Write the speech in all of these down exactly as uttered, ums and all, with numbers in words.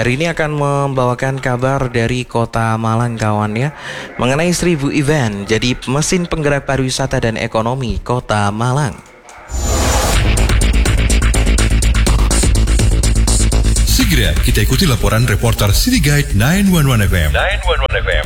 Hari ini akan membawakan kabar dari Kota Malang kawan ya, mengenai seribu event jadi mesin penggerak pariwisata dan ekonomi Kota Malang. Segera kita ikuti laporan reporter City Guide sembilan satu satu F M. sembilan satu satu F M.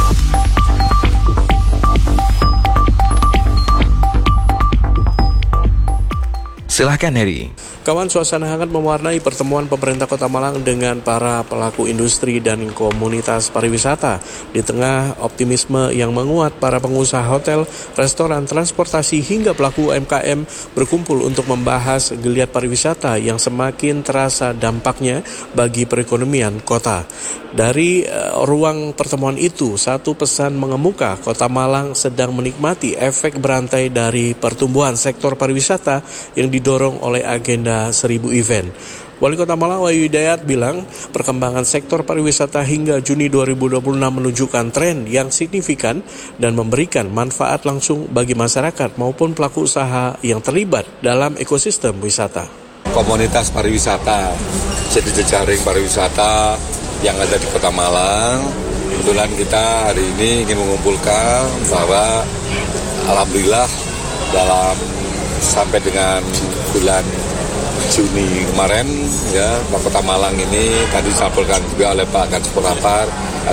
Silahkan Heri. Kawan, suasana hangat mewarnai pertemuan pemerintah Kota Malang dengan para pelaku industri dan komunitas pariwisata. Di tengah optimisme yang menguat, para pengusaha hotel, restoran, transportasi hingga pelaku U M K M berkumpul untuk membahas geliat pariwisata yang semakin terasa dampaknya bagi perekonomian kota. Dari uh, ruang pertemuan itu, satu pesan mengemuka, Kota Malang sedang menikmati efek berantai dari pertumbuhan sektor pariwisata yang didorong oleh agenda seribu event. Wali Kota Malang Wahyu Hidayat bilang perkembangan sektor pariwisata hingga Juni dua ribu dua puluh enam menunjukkan tren yang signifikan dan memberikan manfaat langsung bagi masyarakat maupun pelaku usaha yang terlibat dalam ekosistem wisata. Komunitas pariwisata, jadi jejaring pariwisata yang ada di Kota Malang, kebetulan kita hari ini ingin mengumpulkan bahwa alhamdulillah dalam sampai dengan bulan Juni kemarin ya, Kota Malang ini tadi disampaikan juga oleh Pak Kanspor Rapar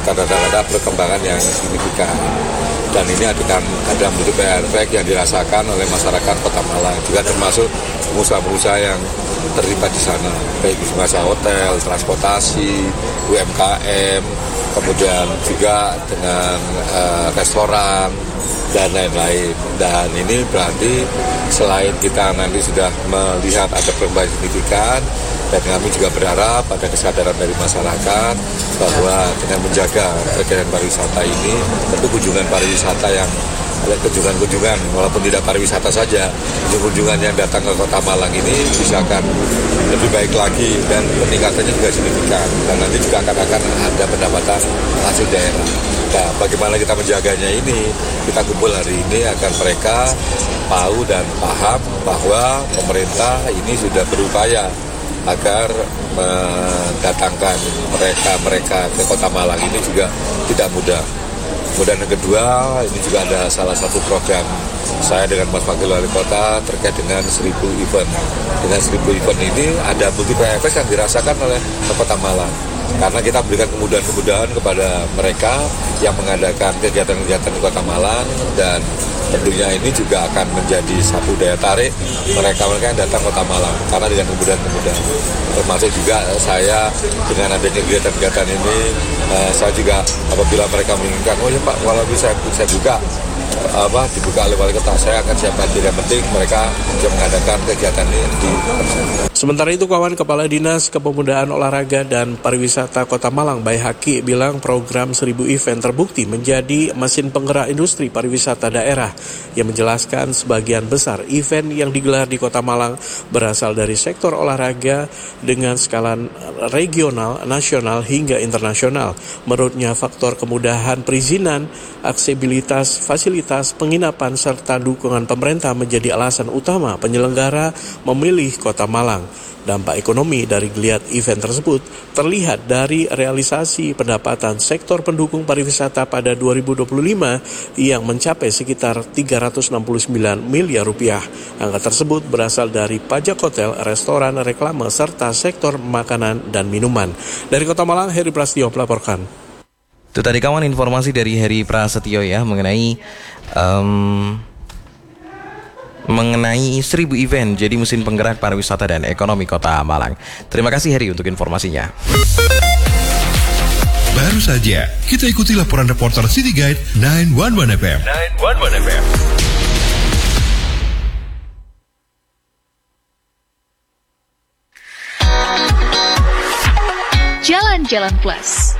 ada perkembangan yang signifikan, dan ini ada ada multiplier effect yang dirasakan oleh masyarakat Kota Malang, juga termasuk pengusaha-pengusaha yang terlibat di sana, baik pengusaha hotel, transportasi, U M K M, kemudian juga dengan uh, restoran dan lain-lain. Dan ini berarti selain kita nanti sudah melihat ada perubahan signifikan, dan kami juga berharap ada kesadaran dari masyarakat bahwa dengan menjaga kegiatan pariwisata ini, tentu kunjungan pariwisata yang kunjungan-kunjungan walaupun tidak pariwisata saja, kunjungan yang datang ke Kota Malang ini bisa akan lebih baik lagi dan peningkatannya juga signifikan, dan nanti juga akan akan ada pendapatan hasil daerah. Nah, bagaimana kita menjaganya ini? Kita kumpul hari ini agar mereka tahu dan paham bahwa pemerintah ini sudah berupaya agar mendatangkan mereka-mereka ke Kota Malang ini juga tidak mudah. Kemudian yang kedua, ini juga ada salah satu program saya dengan Mas Wakil Wali Kota terkait dengan seribu event. Dengan seribu event ini ada multiplier effect yang dirasakan oleh Kota Malang. Karena kita berikan kemudahan-kemudahan kepada mereka yang mengadakan kegiatan-kegiatan di Kota Malang, dan tentunya ini juga akan menjadi satu daya tarik mereka-mereka yang datang ke Kota Malang karena dengan kemudahan-kemudahan. Termasuk juga saya dengan adanya kegiatan-kegiatan ini, eh, saya juga apabila mereka menginginkan, oh ya Pak, kalau bisa saya buka apa dibuka oleh Wali Kota, saya akan siapkan. Yang penting mereka bisa mengadakan kegiatan ini di. Sementara itu, kawan, Kepala Dinas Kepemudaan Olahraga dan Pariwisata Kota Malang Bayi Haki bilang program seribu event terbukti menjadi mesin penggerak industri pariwisata daerah, yang menjelaskan sebagian besar event yang digelar di Kota Malang berasal dari sektor olahraga dengan skala regional, nasional hingga internasional. Menurutnya, faktor kemudahan perizinan, aksesibilitas fasilitas penginapan serta dukungan pemerintah menjadi alasan utama penyelenggara memilih Kota Malang. Dampak ekonomi dari geliat event tersebut terlihat dari realisasi pendapatan sektor pendukung pariwisata pada dua ribu dua puluh lima yang mencapai sekitar tiga ratus enam puluh sembilan miliar rupiah. Angka tersebut berasal dari pajak hotel, restoran, reklame, serta sektor makanan dan minuman. Dari Kota Malang, Heri Prasetyo melaporkan. Itu tadi kawan informasi dari Heri Prasetyo ya mengenai um, mengenai seribu event jadi mesin penggerak pariwisata dan ekonomi Kota Malang. Terima kasih Heri untuk informasinya. Baru saja kita ikuti laporan reporter City Guide sembilan satu satu F M. sembilan satu satu F M. Jalan-Jalan Plus.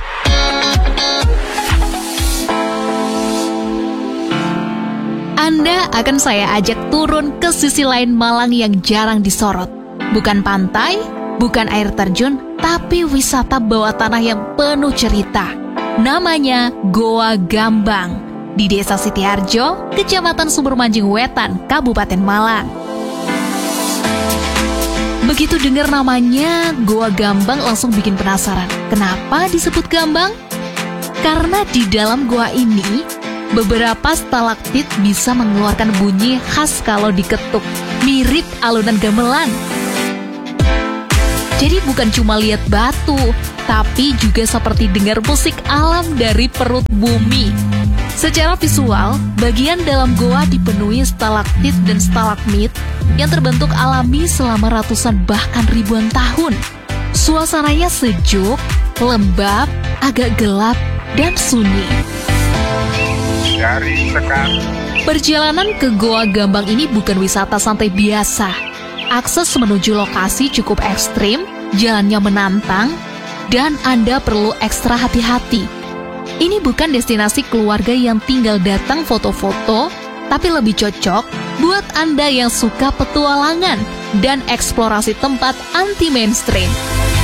Anda akan saya ajak turun ke sisi lain Malang yang jarang disorot. Bukan pantai, bukan air terjun, tapi wisata bawah tanah yang penuh cerita. Namanya Goa Gambang di Desa Sitiharjo, Kecamatan Sumbermanjing Wetan, Kabupaten Malang. Begitu dengar namanya, Goa Gambang langsung bikin penasaran. Kenapa disebut Gambang? Karena di dalam goa ini, beberapa stalaktit bisa mengeluarkan bunyi khas kalau diketuk, mirip alunan gamelan. Jadi bukan cuma lihat batu, tapi juga seperti dengar musik alam dari perut bumi. Secara visual, bagian dalam goa dipenuhi stalaktit dan stalagmit yang terbentuk alami selama ratusan bahkan ribuan tahun. Suasananya sejuk, lembab, agak gelap, dan sunyi. Perjalanan ke Goa Gambang ini bukan wisata santai biasa. Akses menuju lokasi cukup ekstrim, jalannya menantang, dan Anda perlu ekstra hati-hati. Ini bukan destinasi keluarga yang tinggal datang foto-foto, tapi lebih cocok buat Anda yang suka petualangan dan eksplorasi tempat anti-mainstream.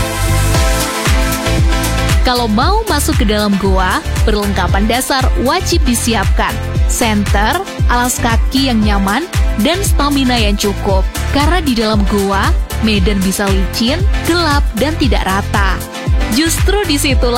Kalau mau masuk ke dalam goa, perlengkapan dasar wajib disiapkan. Senter, alas kaki yang nyaman, dan stamina yang cukup. Karena di dalam goa, medan bisa licin, gelap, dan tidak rata. Justru disitulah